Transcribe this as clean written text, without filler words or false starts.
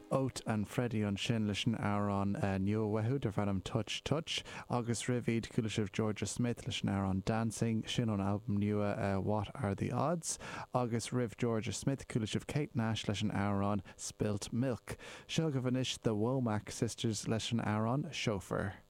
Oat and Freddie an sin leis an árán nua wehu der bhannam Touch Touch agus rivid Cooliship Georgia Smith leis an árán Dancing sin an album nua What Are the Odds agus Riv Georgia Smith Cooliship Kate Nash leis an árán Spilt Milk. Seo go bhanis the Womack Sisters leis an árán Chauffeur.